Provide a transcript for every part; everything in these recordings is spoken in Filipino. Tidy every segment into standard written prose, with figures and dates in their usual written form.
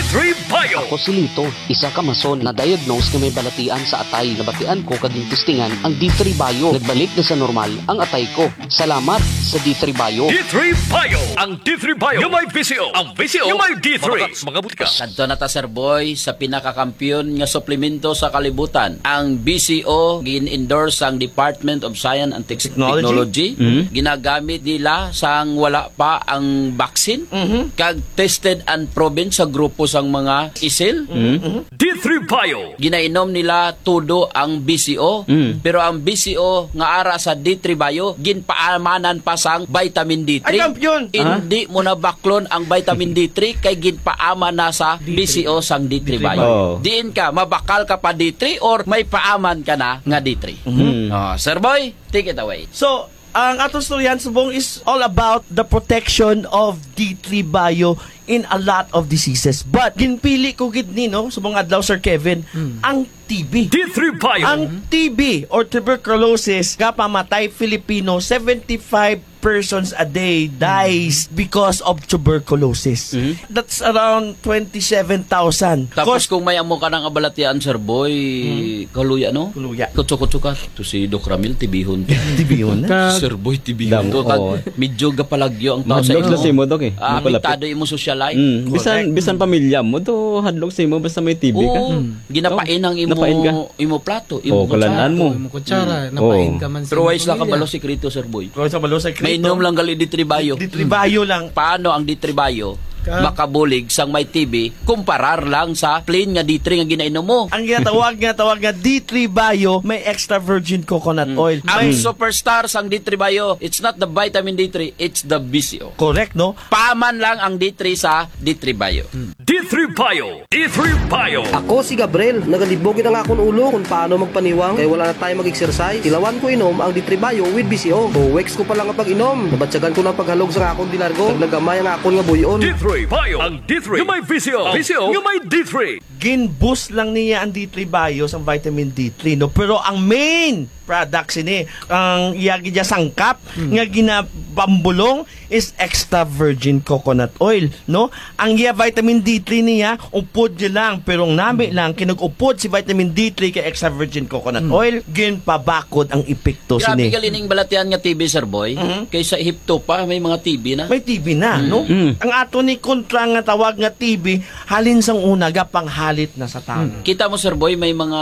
D3 Bio. Ako si Lito, isa ka mason na diagnose nga may balatian sa atay. Nabatian ko kaging testingan ang D3 Bio. Nagbalik na sa normal ang atay ko. Salamat sa D3 Bio. D3 Bio. Ang D3 Bio yung may VCO. Ang VCO yung may D3. Mga butika. Kadto na ta, Sir Boy, sa pinakakampiyon nga suplemento sa kalibutan. Ang BCO gin-endorse ang Department of Science and Technology. Ginagamit nila sang wala pa ang vaccine. Kag tested and proven sa grupo sang mga isil. D3 Bio. Ginainom nila tudo ang BCO. Pero ang BCO nga ara sa D3 Bio, ginpaamanan pa sang vitamin D3. Ay, kampiyon! Hindi mo na baklon ang vitamin D3 kay ginpaaman na sa BCO sang D3 Bio. Diin ka, mabakal ka pa D3 or may paaman ka na nga D3. Sir Boy, take it away. So, ang atong storyan subong is all about the protection of D3 Bio in a lot of diseases. But ginpili ko gid ni no subong adlaw Sir Kevin ang TB. D3 Bio. Ang TB or tuberculosis nga pamatay Filipino 75 persons a day dies because of tuberculosis. That's around 27,000. Tapos kung may amo ka ng abalatian, Sir Boy, kaluya, no? Kaluya. Kutso-kutso ka. To si Doc Ramil, tibihon. TB yun na. Sir Boy, tibihon to. Medyo gapalagyo ang tao sa Hadlok sa imo, Dok, eh. Amitado imo social life. Bisan pamilya mo to hadlok sa imo basta may TB ka. Ginapain ang imo plato, imo kalanaan mo. Imo kutsara, napain ka man sa pero wais lang kabalo sikrito, Sir Boy. Sa balo sa May inom lang gali D3 Bio. D3 Bio lang. Paano ang D3 Bio makabulig sang may TB kumparar lang sa plain nga D3 nga ginainom mo? Ang ginatawag nga D3 Bio may extra virgin coconut oil. Ang superstar sang D3 Bio, it's not the vitamin D3, it's the BCO. Correct, no? Paman lang ang D3 sa D3 Bio. D3 Bio. D3 Bio. Ako si Gabriel, nagalibogin ang akong ulo kung paano magpaniwang kaya wala na tayo mag-exercise. Tilawan ko inom ang D3 Bio with BCO. So, weeks ko pa lang ang pag-inom. Nabatsagan ko ng paghalog sa akong dilargo. Nagnagamay ang akong nga buyon. D3 Bio. Ang D3 yung may VCO. Ang VCO yung may D3. Gin-boost lang niya ang D3 Bio sa vitamin D3, no? Pero ang main products ini ang iyagi niya sangkap nga ginabambulong is extra virgin coconut oil, no? Ang iya vitamin D3 niya upod niya lang pero ang nami lang kinag-upod si vitamin D3 kay extra virgin coconut oil ginpabakod ang epekto Grabe sini. galining balatian nga TB, Sir Boy. Kaysa hipto pa may mga TB na. May TB na, no? Ang ato ni kontra nga tawag nga TB halin sang una panghalit na sa tao. Kita mo, Sir Boy, may mga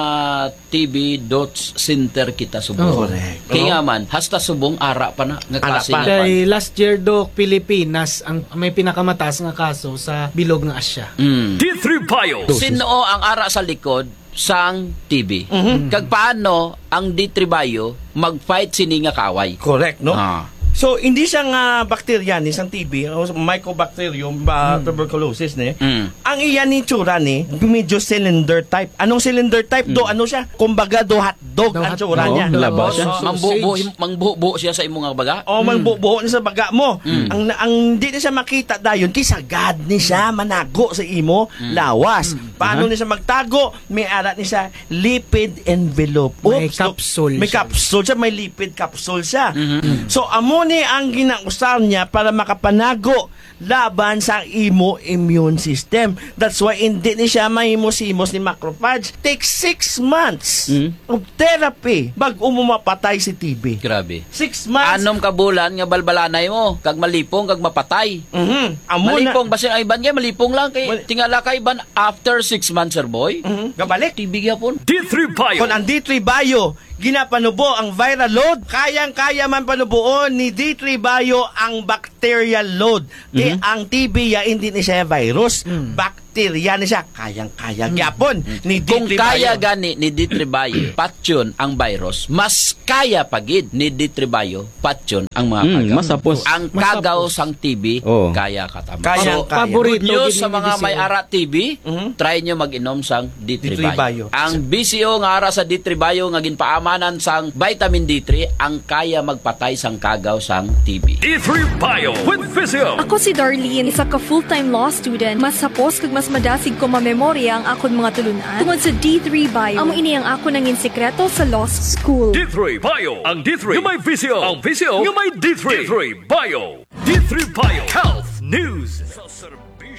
TB dots center kita subong. Correct. Kaya man, hasta subong ara pa na nga Ara klase pa. nga Kay last year do Pilipinas ang may pinakamataas nga kaso sa bilog nga Asya. D3 Bio. Sino ang ara sa likod sang TB? Kag paano ang D3 Bio mag-fight sini nga kaway? Correct, no? So, hindi siya nga bakterya ni sang TB, o Mycobacterium tuberculosis ni. Ang iyan ni tsura ni, medyo cylinder type. Anong cylinder type do? Ano siya? Kumbaga do hotdog ang tsura niya. Laba siya. Mangbubo siya sa imong nga baga. O mangbubuo ni sa baga mo. Ang di na siya makita dayon, kisagad ni siya manago sa imo lawas. Paano ni siya magtago? May arat ni siya lipid envelope. May capsule May siya. capsule siya, may lipid capsule siya. So, amo ni ang ginausan niya para makapanago laban sa imo immune system. That's why hindi ni siya mahimos-himos ni macrophage. Take 6 months of therapy bago mapatay si TB. Grabe. 6 months. Anom ka bulan nga balbalanay mo, kag malipong kag mapatay. Amo na. Malipong basin ay iban kay malipong lang kay tingala kay iban after 6 months, Sir Boy. Gabalik. TB gyapon. D3 Bio. Kung ang D3 Bio ginapanubo ang viral load, kayang-kaya man panubuon ni D3 Bio ang bacterial load. Ang TB ya hindi ni siya virus. Bacteria ni siya. Kayang-kaya gyapon ni D3 Kung kaya Bio. gani ni D3 Bio patyon ang virus, mas kaya pagid ni D3 Bio patyon ang mga kagaw. Masapos. Ang kagaw sang TB Oo. kaya katama. Kaya- So, paborito good news gid sa ni mga BCO. may ara TB, try nyo mag-inom sang D3 D3 Bio. Bio. Ang BCO nga ara sa D3 Bio nga ginpaamanan sang vitamin D3 ang kaya magpatay sang kagaw sang TB. D3 Bio with VCO. Ako si Darlene, isa ka full-time law student. Mas sapos kag mas madasig ko mamemorya ang akon mga tulunan. Tungod sa D3 Bio, amo ini ang ako nangin sekreto sa law school. D3 Bio. Ang D3 yung may VCO. Ang VCO yung may D3. D3 Bio. D3 Bio. Health News. Sa serbisyo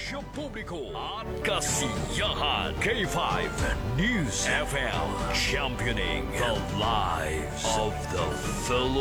serbisyo publiko at kasiyahan. K5 News FM, championing the lives of the Philippines.